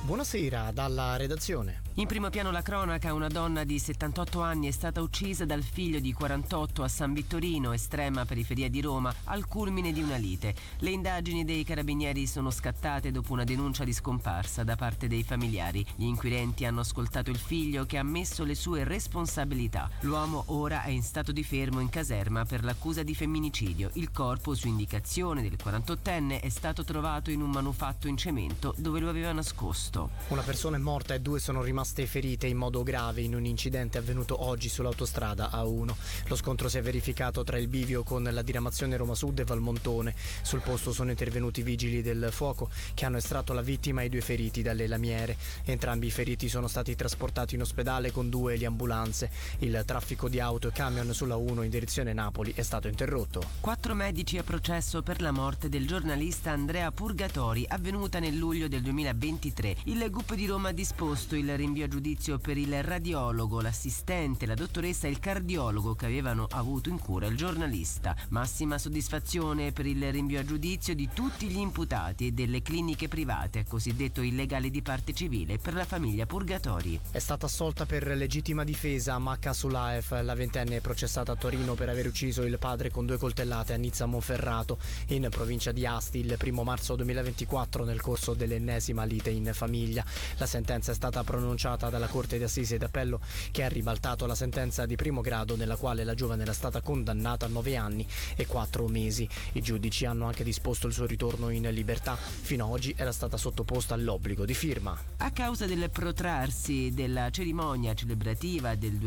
Buonasera dalla redazione. In primo piano la cronaca, una donna di 78 anni è stata uccisa dal figlio di 48 a San Vittorino, estrema periferia di Roma, al culmine di una lite. Le indagini dei carabinieri sono scattate dopo una denuncia di scomparsa da parte dei familiari. Gli inquirenti hanno ascoltato il figlio che ha ammesso le sue responsabilità. L'uomo ora è in stato di fermo in caserma per l'accusa di femminicidio. Il corpo, su indicazione del 48enne, è stato trovato in un manufatto in cemento dove lo aveva nascosto. Una persona è morta e 2 sono rimaste ferite in modo grave in un incidente avvenuto oggi sull'autostrada A1. Lo scontro si è verificato tra il bivio con la diramazione Roma Sud e Valmontone. Sul posto sono intervenuti vigili del fuoco che hanno estratto la vittima e i 2 feriti dalle lamiere. Entrambi i feriti sono stati trasportati in ospedale con 2 le ambulanze. Il traffico di auto e camion sulla 1 in direzione Napoli è stato interrotto. 4 medici a processo per la morte del giornalista Andrea Purgatori, avvenuta nel luglio del 2023. Il GUP di Roma ha disposto il rinvio a giudizio per il radiologo, l'assistente, la dottoressa e il cardiologo che avevano avuto in cura il giornalista. Massima soddisfazione per il rinvio a giudizio di tutti gli imputati e delle cliniche private, cosiddetto illegale di parte civile per la famiglia Purgatori. È stata assolta per legittima difesa Macca Sulaev, la ventenne processata a Torino per aver ucciso il padre con 2 coltellate a Nizza Monferrato, in provincia di Asti, il 1 marzo 2024 nel corso dell'ennesima lite in famiglia. La sentenza è stata pronunciata dalla Corte d'Assise d'Appello, che ha ribaltato la sentenza di primo grado nella quale la giovane era stata condannata a 9 anni e 4 mesi. I giudici hanno anche disposto il suo ritorno in libertà. Fino ad oggi era stata sottoposta all'obbligo di firma. A causa del protrarsi della cerimonia celebrativa del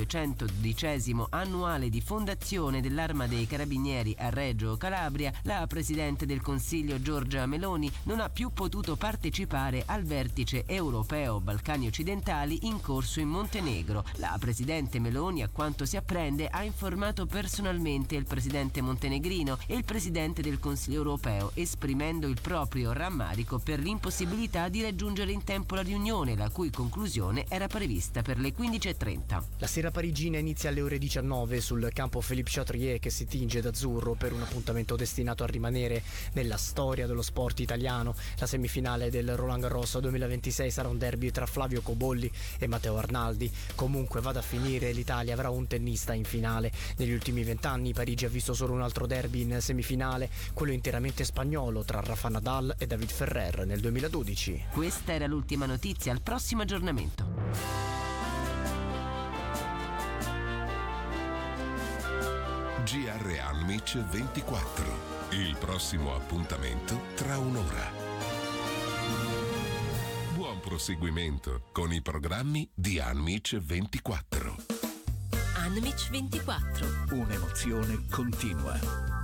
212° annuale di fondazione dell'Arma dei Carabinieri a Reggio Calabria, la Presidente del Consiglio Giorgia Meloni non ha più potuto partecipare al vertice europeo Balcani occidentali in corso in Montenegro. La Presidente Meloni, a quanto si apprende, ha informato personalmente il Presidente montenegrino e il Presidente del Consiglio europeo, esprimendo il proprio rammarico per l'impossibilità di raggiungere in tempo la riunione, la cui conclusione era prevista per le 15:30. La sera parigina inizia alle ore 19 sul campo Philippe Chatrier, che si tinge d'azzurro per un appuntamento destinato a rimanere nella storia dello sport italiano. La semifinale del Roland Garros 2026 sarà un derby tra Flavio Cobolli e Matteo Arnaldi. Comunque vada a finire, l'Italia avrà un tennista in finale. Negli ultimi 20 anni Parigi ha visto solo un altro derby in semifinale, quello interamente spagnolo tra Rafa Nadal e David Ferrer nel 2012. Questa era l'ultima notizia, al prossimo aggiornamento. GR Anmic 24. Il prossimo appuntamento tra un'ora. Buon proseguimento con i programmi di Anmic 24. Anmic 24. Un'emozione continua.